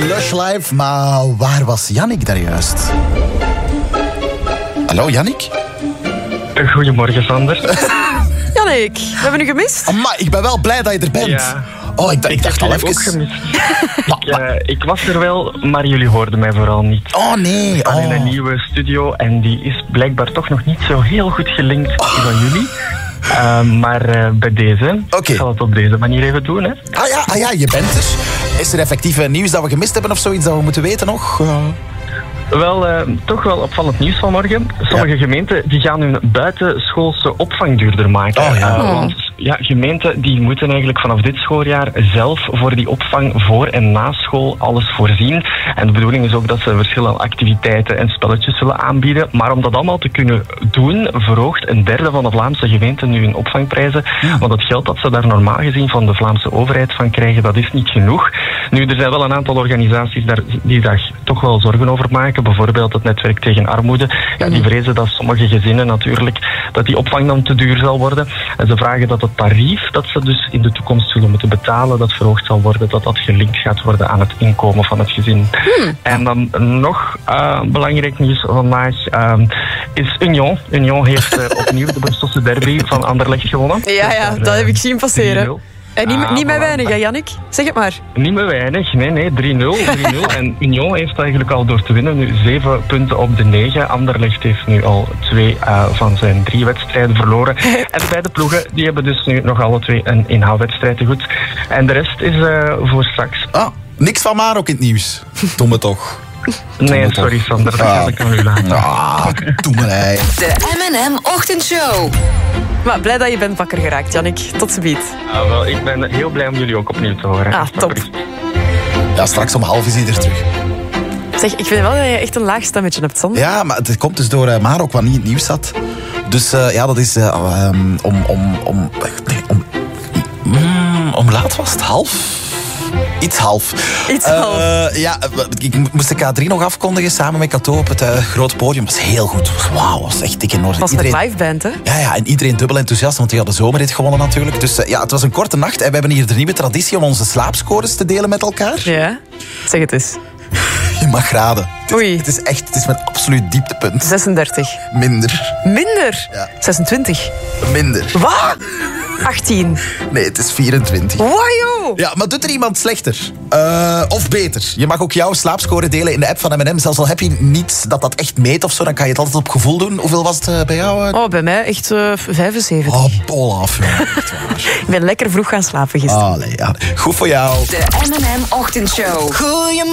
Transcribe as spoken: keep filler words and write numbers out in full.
Lush Live. Maar waar was Yannick daar juist? Hallo, Yannick? Goedemorgen, Sander. Yannick, we hebben u gemist. Amai, ik ben wel blij dat je er bent. Ja. Oh, ik, d- ik dacht heb al jullie even... ook gemist. Ma- ik, uh, ik was er wel, maar jullie hoorden mij vooral niet. Oh, nee. Ik ben in Oh. een nieuwe studio en die is blijkbaar toch nog niet zo heel goed gelinkt Oh. van jullie. Uh, maar uh, bij deze, Oké. ik zal het op deze manier even doen. Hè. Ah ja, ah ja, je bent er. Is er effectief uh, nieuws dat we gemist hebben of zoiets dat we moeten weten nog? Uh... Wel, uh, toch wel opvallend nieuws vanmorgen. Sommige Ja. gemeenten die gaan hun buitenschoolse opvang duurder maken. Oh, ja. Uh, want ja, gemeenten die moeten eigenlijk vanaf dit schooljaar zelf voor die opvang voor en na school alles voorzien. En de bedoeling is ook dat ze verschillende activiteiten en spelletjes zullen aanbieden. Maar om dat allemaal te kunnen doen, verhoogt een derde van de Vlaamse gemeenten nu hun opvangprijzen. Ja. Want het geld dat ze daar normaal gezien van de Vlaamse overheid van krijgen, dat is niet genoeg. Nu, er zijn wel een aantal organisaties daar, die daar toch wel zorgen over maken. Bijvoorbeeld het Netwerk tegen Armoede. Ja, die vrezen dat sommige gezinnen natuurlijk, dat die opvang dan te duur zal worden. En ze vragen dat het tarief dat ze dus in de toekomst zullen moeten betalen, dat verhoogd zal worden, dat dat gelinkt gaat worden aan het inkomen van het gezin. Hmm. En dan nog uh, belangrijk nieuws vandaag uh, is Union. Union heeft uh, opnieuw de Brusselse derby van Anderlecht gewonnen. Ja, ja, dus, dat uh, heb ik zien passeren. drie nul. En niet, Ah, niet met voilà. weinig, hè, Yannick? Zeg het maar. Niet meer weinig, nee, nee, drie nul. drie nul. En Union heeft eigenlijk al door te winnen nu zeven punten op de negen. Anderlecht heeft nu al twee uh, van zijn drie wedstrijden verloren. En de beide ploegen die hebben dus nu nog alle twee een inhaalwedstrijd te goed. En de rest is uh, voor straks. Ah, niks van maar ook in het nieuws. Doe me toch. Nee, sorry Sander, dat ga ik aan u laten. Ah, doe me nee. De M en M Ochtendshow. Maar blij dat je bent wakker geraakt, Yannick. Tot ziens. Ah, wel, ik ben heel blij om jullie ook opnieuw te horen. Ah, top. Ja, straks om half is hij er terug. Zeg, ik vind wel dat je echt een laag stemmetje hebt, Sander. Ja, maar het komt dus door uh, Marok, wat niet in het nieuws zat. Dus uh, ja, dat is uh, um, om... om, om, nee, om mm, om laat was het? Half? Iets half. Iets Uh, half. Ja, ik moest de K drie nog afkondigen samen met Kato op het uh, groot podium. Dat was heel goed. Wauw, dat was echt dik in orde. Dat was met live band, hè? Ja, ja, en iedereen dubbel enthousiast, want die hadden de zomerrit gewonnen natuurlijk. Dus uh, ja, het was een korte nacht en we hebben hier de nieuwe traditie om onze slaapscores te delen met elkaar. Ja. Zeg het eens. Je mag raden. Het is, Oei. het is echt, het is mijn absoluut dieptepunt. zesendertig. Minder. Minder. Ja. zesentwintig. Minder. Wat? achttien. Nee, het is vierentwintig. Wow, joh. Ja, maar doet er iemand slechter? Uh, of beter? Je mag ook jouw slaapscore delen in de app van M en M. Zelfs al heb je niet dat dat echt meet of zo, dan kan je het altijd op gevoel doen. Hoeveel was het uh, bij jou? Uh? Oh, bij mij echt uh, vijfenzeventig. Oh, bol af, jongen. Echt waar. Ik ben lekker vroeg gaan slapen gisteren. Allee, ja. Goed voor jou. De M en M Ochtendshow. Goedemorgen.